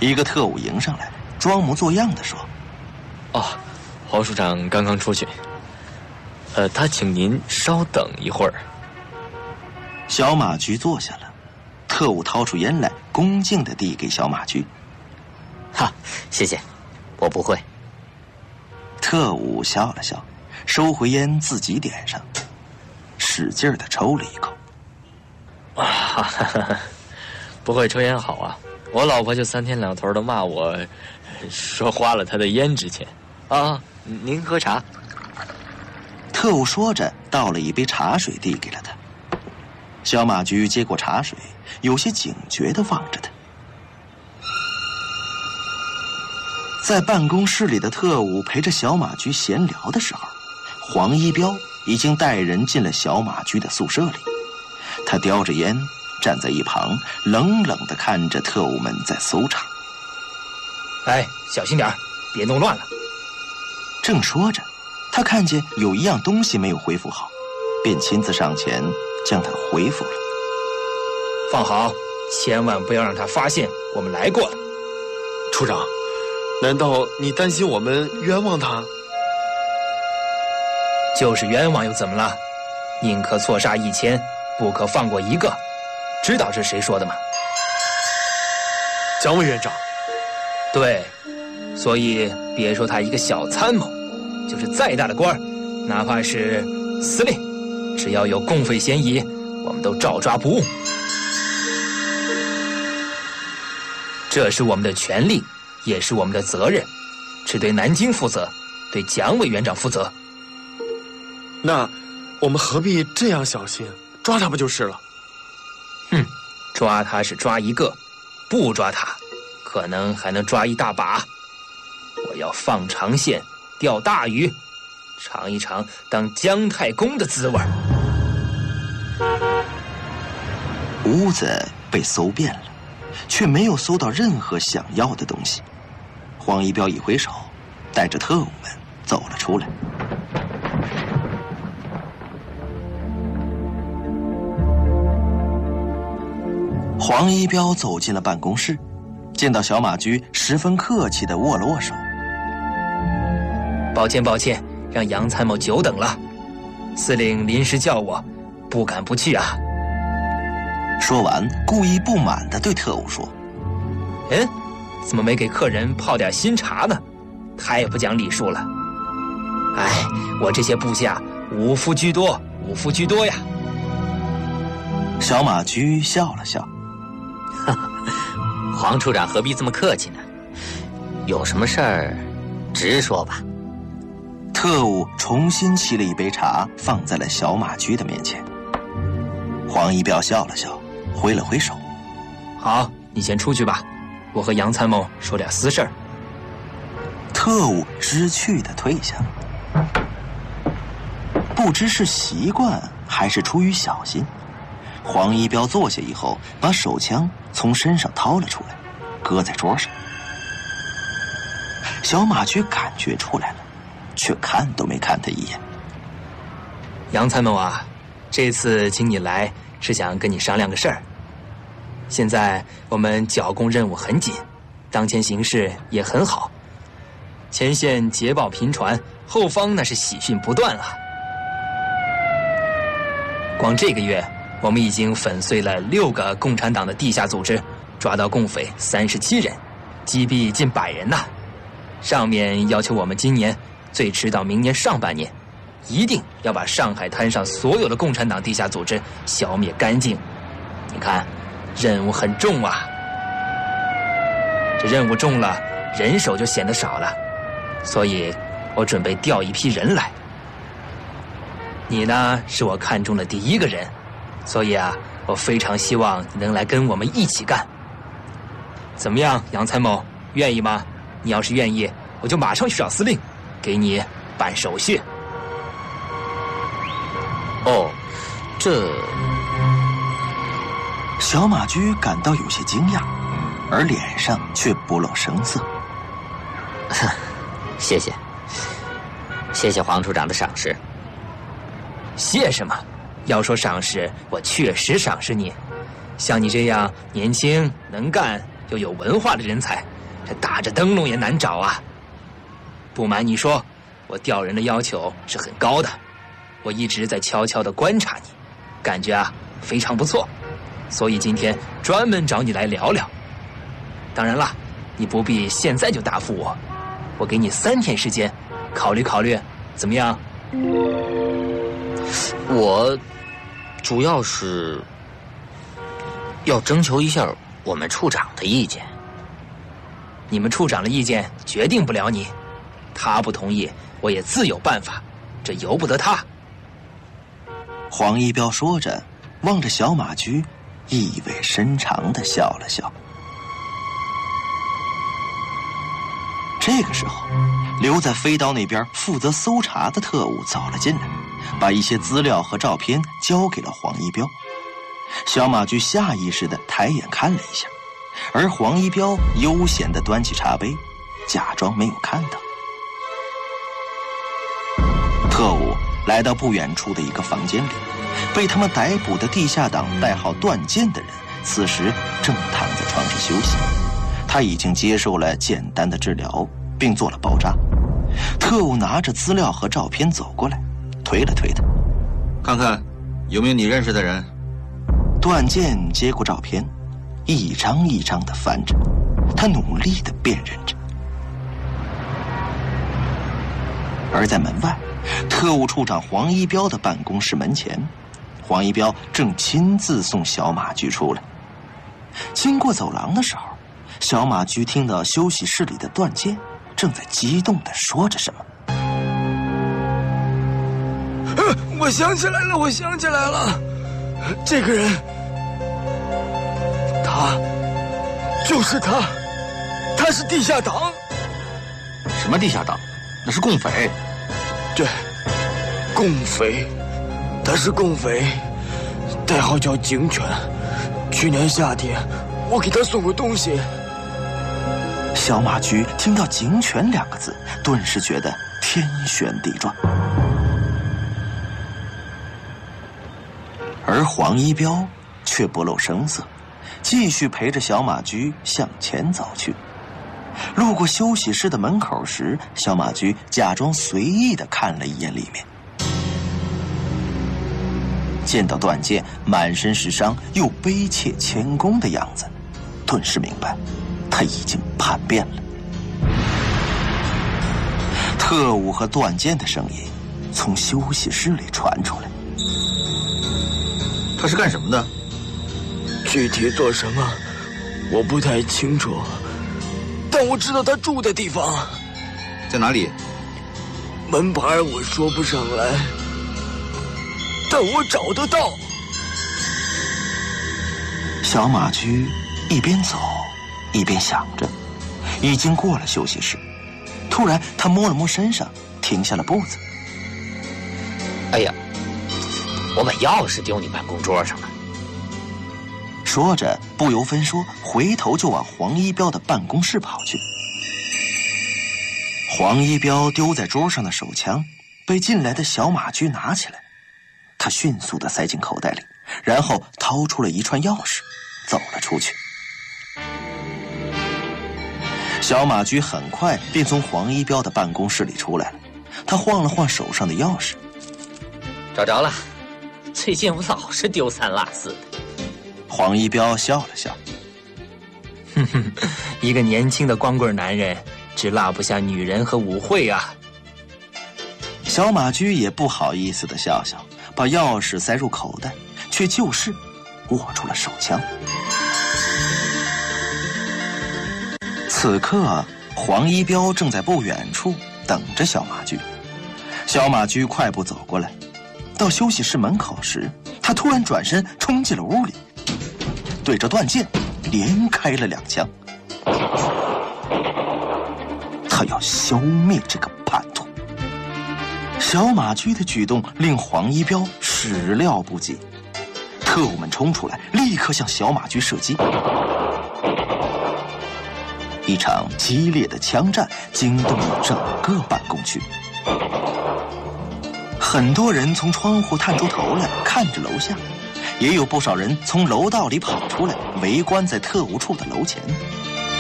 一个特务迎上来，装模作样地说：“ 哦，黄署长刚刚出去，他请您稍等一会儿。” 小马驹坐下了，特务掏出烟来，恭敬地递给小马驹。 哈，谢谢，我不会。 特务笑了笑，收回烟自己点上，使劲地抽了一口。 不会抽烟好啊，我老婆就3天2头的骂我，说花了她的胭脂钱。您喝茶。 特务说着，倒了一杯茶水递给了他。小马驹接过茶水，有些警觉地望着他。在办公室里的特务陪着小马驹闲聊的时候，黄一彪已经带人进了小马驹的宿舍里。他叼着烟站在一旁，冷冷地看着特务们在搜查。 哎，小心点，别弄乱了。 正说着，他看见有一样东西没有恢复好，便亲自上前将它恢复了。 放好，千万不要让他发现我们来过了。 处长，难道你担心我们冤枉他？ 就是冤枉又怎么了？宁可错杀1000，不可放过一个。知道是谁说的吗？ 蒋委员长。 对，所以别说他一个小参谋，就是再大的官，哪怕是司令，只要有共匪嫌疑，我们都照抓不误。这是我们的权利，也是我们的责任，只对南京负责，对蒋委员长负责。 那我们何必这样小心？抓他不就是了？ 抓他是抓一个，不抓他，可能还能抓一大把。我要放长线，钓大鱼，尝一尝当姜太公的滋味。 屋子被搜遍了，却没有搜到任何想要的东西。黄一彪一挥手，带着特务们走了出来。黄一彪走进了办公室，见到小马驹，十分客气地握了握手。 抱歉，让杨参谋久等了。司令临时叫我，不敢不去啊。 说完，故意不满地对特务说：“ 怎么没给客人泡点新茶呢？太不讲礼数了。哎，我这些部下武夫居多呀。” 小马驹笑了笑。 黄处长何必这么客气呢？有什么事儿直说吧。 特务重新沏了一杯茶，放在了小马驹的面前。黄一彪笑了笑，挥了挥手：“ 好，你先出去吧，我和杨参谋说点私事儿。” 特务知趣地退下了。不知是习惯还是出于小心，黄一彪坐下以后，把手枪从身上掏了出来，搁在桌上。小马驹感觉出来了，却看都没看他一眼。 杨参谋啊，这次请你来是想跟你商量个事儿。现在我们剿共任务很紧，当前形势也很好，前线捷报频传，后方那是喜讯不断啊。光这个月，我们已经粉碎了6个共产党的地下组织，抓到共匪37人，击毙近100人呐。上面要求我们今年，最迟到明年上半年，一定要把上海滩上所有的共产党地下组织消灭干净。你看，任务很重啊。这任务重了，人手就显得少了，所以我准备调一批人来。你呢，是我看中的第一个人，所以啊，我非常希望你能来跟我们一起干。怎么样，杨参谋，愿意吗？你要是愿意，我就马上去找司令，给你办手续。 哦，这…… 小马驹感到有些惊讶，而脸上却不露声色。 谢谢黄处长的赏识。 谢什么？要说赏识，我确实赏识你。像你这样年轻能干又有文化的人才，这打着灯笼也难找啊。不瞒你说，我调人的要求是很高的，我一直在悄悄地观察你，感觉啊非常不错，所以今天专门找你来聊聊。当然了，你不必现在就答复我，我给你3天时间考虑考虑，怎么样？ 我主要是要征求一下我们处长的意见。 你们处长的意见决定不了你，他不同意，我也自有办法，这由不得他。 黄一彪说着，望着小马驹，意味深长地笑了笑。这个时候，留在飞刀那边负责搜查的特务走了进来，把一些资料和照片交给了黄一彪。小马驹下意识地抬眼看了一下，而黄一彪悠闲地端起茶杯，假装没有看到。特务来到不远处的一个房间里，被他们逮捕的地下党代号段健的人，此时正躺在床上休息。他已经接受了简单的治疗，并做了包扎。特务拿着资料和照片走过来，推了推他， 看看有没有你认识的人。 段健接过照片，一张一张地翻着，他努力地辨认着。而在门外，特务处长黄一彪的办公室门前，黄一彪正亲自送小马驹出来。经过走廊的时候，小马驹听到休息室里的段健正在激动地说着什么。 我想起来了，这个人，他就是他，他是地下党。 什么地下党？那是共匪。 对，共匪，他是共匪，代号叫警犬。去年夏天，我给他送过东西。 小马驹听到警犬2个字，顿时觉得天旋地转。而黄一彪却不露声色，继续陪着小马驹向前走去。路过休息室的门口时，小马驹假装随意地看了一眼里面，见到段健满身是伤又悲切谦恭的样子，顿时明白他已经叛变了。特务和段健的声音从休息室里传出来。 他是干什么的？ 具体做什么，我不太清楚，但我知道他住的地方。 在哪里？ 门牌我说不上来，但我找得到。 小马驹一边走一边想着，已经过了休息室。突然他摸了摸身上，停下了步子。 哎呀，我把钥匙丢你办公桌上了。 说着不由分说，回头就往黄一彪的办公室跑去。黄一彪丢在桌上的手枪被进来的小马驹拿起来，他迅速地塞进口袋里，然后掏出了一串钥匙，走了出去。小马驹很快便从黄一彪的办公室里出来了，他晃了晃手上的钥匙， 找着了。最近我老是丢三落四的。 黄一彪笑了笑， 哼哼，一个年轻的光棍男人，只落不下女人和舞会啊。 小马驹也不好意思地笑笑，把钥匙塞入口袋，却就是握住了手枪。此刻黄一彪正在不远处等着小马驹。小马驹快步走过来，到休息室门口时，他突然转身冲进了屋里，对着段健连开了2枪。他要消灭这个叛徒。小马驹的举动令黄一彪始料不及，特务们冲出来，立刻向小马驹射击。一场激烈的枪战惊动了整个办公区，很多人从窗户探出头来看着楼下，也有不少人从楼道里跑出来围观在特务处的楼前。